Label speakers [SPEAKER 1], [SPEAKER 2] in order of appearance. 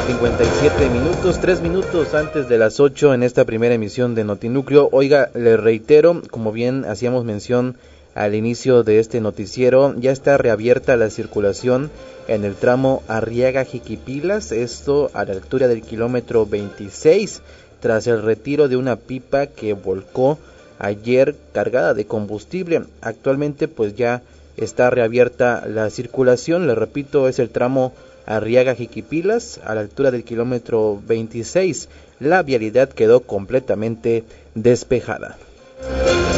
[SPEAKER 1] 7:57, 3 minutos antes de las 8 en esta primera emisión de Notinúcleo. Oiga, le reitero, como bien hacíamos mención al inicio de este noticiero, ya está reabierta la circulación en el tramo Arriaga-Jiquipilas, esto a la altura del kilómetro 26, tras el retiro de una pipa que volcó ayer cargada de combustible. Actualmente pues ya está reabierta la circulación, le repito, es el tramo Arriaga-Jiquipilas a la altura del kilómetro 26. La vialidad quedó completamente despejada.